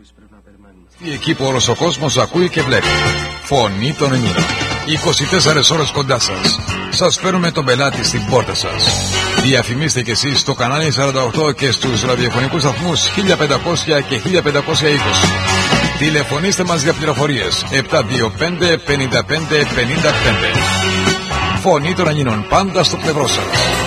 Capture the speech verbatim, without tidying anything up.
Εκεί που όλος ο κόσμος ακούει και βλέπει. Φωνή των Ελλήνων. είκοσι τέσσερις ώρες κοντά σας. Σας φέρνουμε τον πελάτη στην πόρτα σας. Διαφημίστε κι εσείς στο κανάλι σαράντα οκτώ και στους ραδιοφωνικούς σταθμούς χίλια πεντακόσια και χίλια πεντακόσια είκοσι. Τηλεφωνήστε μας για πληροφορίες επτά δύο πέντε πενήντα πέντε πενήντα πέντε. Φωνή των Ελλήνων, πάντα στο πλευρό σας.